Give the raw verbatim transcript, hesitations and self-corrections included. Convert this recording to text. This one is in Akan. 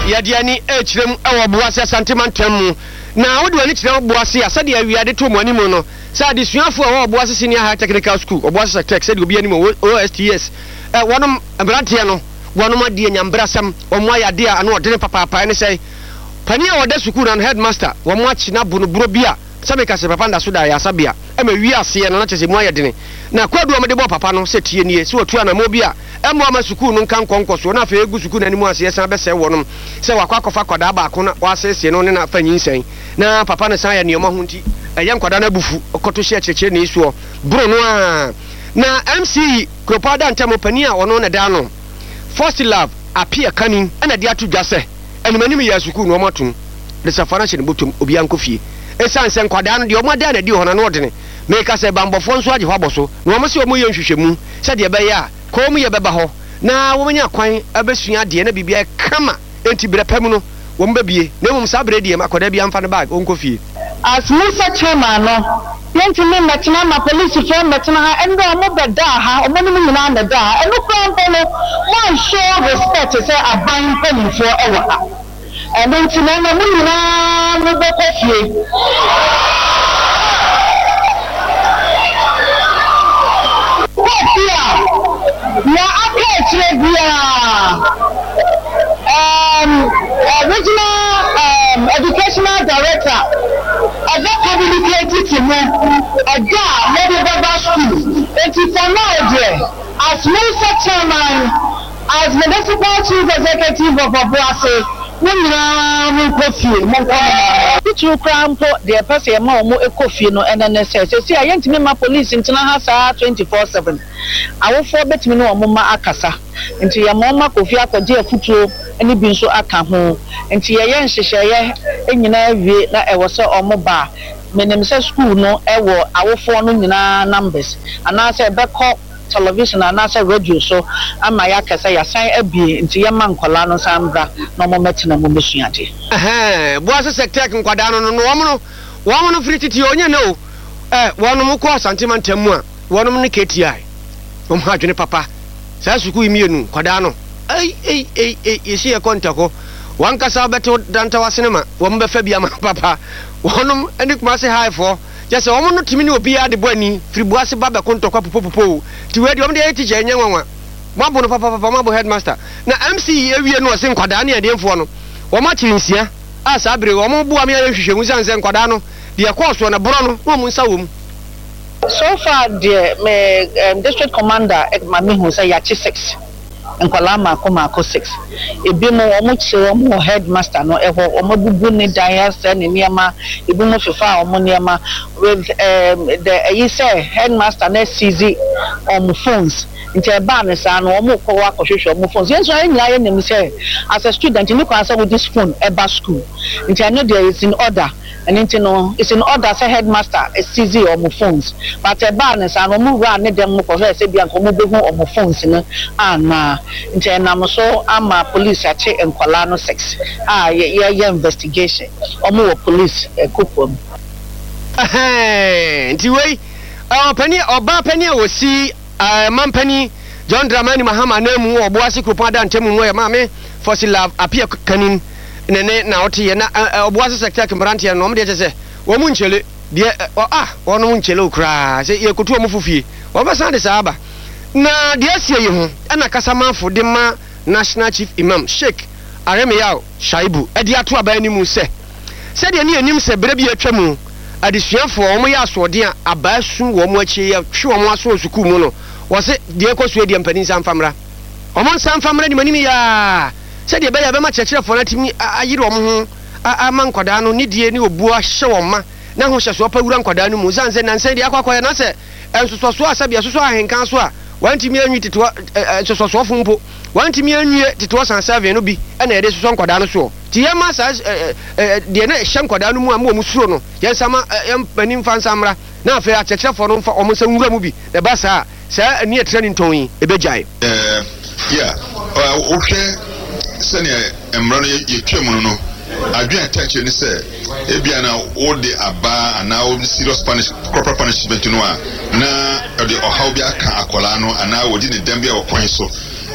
yadiani echirem ewo Boase Santimantam na wode wani kyerɛ Boase a sɛde awiade to mo animu no sɛ adesuafo a wɔ Boase Senior High Technical School Boase Tech sɛde obi anim O S T S eh wɔnom brante no wɔnom ade nyambrasam wɔn ayade a ano ɔde papa papa ne sɛ pani a wɔda school na headmaster wɔn akyi na bono buro bi a sɛ meka sɛ papa nda so da ya sabia ɛma wi ase no na kyɛ sɛ mu ayade ne na kwadu ɔmde bɔ papa no sɛ tie nie sɛ otu anamo bi a ɛmo ama school no nka nkɔnkɔ so na afei egu school na animu ase yɛsan bɛsɛ wɔnom sɛ wakɔ akɔfa kwada baako na wasɛsɛ no ne na fa nyinsɛn na papa no san yɛ nneɛma ho nti ɛyɛ nkwada na bufu ɔkɔto hyɛ kyerɛkyerɛ ne isuo bro no a na M C Kropada Ntamo pani a ɔno na da no First Love apia kanin ɛna de ato dwa sɛ animanim yɛ school no ɔmatum de safana hyɛ ne botom obi ankɔ fie esan sɛ nkwada no de ɔmo da na di hɔ na no ɔdene meka sɛ bambɔfo nso agye hɔ abɔso na ɔmo sɛ ɔmo yɛ nhwehwɛmu sɛ de ɛbɛyɛ a kɔɔ mu yɛ bɛba hɔ na wɔn nya kwan abɛsua de na bibia kama enti brɛ pɛm no wɔn bɛbie na mmom saa brɛ deɛ akɔda bi amfa ne bag ɔnkɔ fie as Musa chairman no yɛntumi mmɛtena ma police fo mmɛtena ha ɛnde ɔmo bɛda ha ɔmo no nyinaa na da ha ɛno kora mpo no wɔn show respect sɛ aban mpanimfoɔ ɛwɔ ha ɛno nti na mo nyinaa mo bɛkɔ fie na aka ekyire bia um original um educational director ada communicated to me ada maybe baba school enti for now there as Musa chairman as municipal chief executive of Boase Nina mo kofi mo kwa pichu krampo de pese ma mo ekofi no enene se se a yentimi ma police ntina ha saa twenty-four seven awofo betimi no mo ma akasa nti ya mo ma kofi akogye afutuo eni bi nso aka ho nti ye ye nhyehyeye enyina awie na ewo se omo ba menem se school no ewo awofo no nyina numbers ana se beko television and as a radio so ama ya kasa ya san abie nti ya man kwala no sambra no mo metina mo mesuade eh Boase sector nkwada no no wo no wo no free titi onye no eh wo no mo ko Santimantam a wo no ne K T I wo ma adwene papa sa suku imienu kwada no ai ai ai ai yesi e kontako wan kasa beto dantawa cinema wo mo befa bia ma papa wo no eni kuma se high for just omo no timi ni obi ade boani firi Boase ba be kontoko popopopo ti we de omo de teacher enye nwanwa mabo no papa papa mabo headmaster na M C awie no se nkwada na edemfo no wo ma chirinsia a sa abre wo mo bua me ahwehwehwu sanse nkwada no de ekɔso na boro no wo mo nsa wo mu so far the me um, district commander Mami hu say yachi six nkwala ma ko ma ko six ebi mo omo kire omo headmaster no eho omo bubu ni dan se ne niema ebi mo fefa omo niema with um, the you say headmaster na seize omo phones nti e ba ne sa no omo ko wa ko hwehwe omo phones yenso any aye nem say as a student you can say with this phone e ba school nti I know there is in order and nti no it's in order say headmaster e seize omo phones but e ba ne sa no omo ra ne dem ko hwe say bia ko omo behu omo phones no ana nti na so ama police ache enkwala no six ah ye ye investigation omo wo police ekopom eh nti we o pani oba pani o si mampani John Dramani Mahama na mu wo Boase Kropada Ntamo mu ya maame First Love apia kanin nene na ote na Boase sector kembrante no mde tese wo mu nchele de ah wo no nchele okra se ye kotu omo fufie wo ba san de saaba na de asie ye ho na kasamafo de ma National Chief Imam Sheikh Aremiyao Shaibu e de ato aba ni mu se se de ne anim se bere bi atwamu adesuafo omo ya asode a abasu wo mo achi ya hwe wo mo aso suku mu no wo se de ekosu de mpani san famra omo san famra ni manimi ya se de be ya be ma chechirefo na timi ayire wo mo ho ama nkwada no ni die ni obu a hye wo ma na ho hye so pa wura nkwada no mu sanse nanse de akwakoya na se ensoso so asabia so so ahenkan so a wantimi anwi tito ensoso so fumpo wantimi anwi tito san seven no bi na ede so nkwada no so ti ya ma sa de na hye nkwada no mu a mo mu suro no ye sama mpanim fansamra na afa achechefo no fa omo sa nwura mu bi de ba sa sa ani etrani ntonyi ebejai eh yeah o hwe sene emro no ye twemu no adwen attention ni say ebia na all the aba and now serious punish corporal punishment no a na the ohaw bi aka akola no ana wodi ne dambia wo kwan so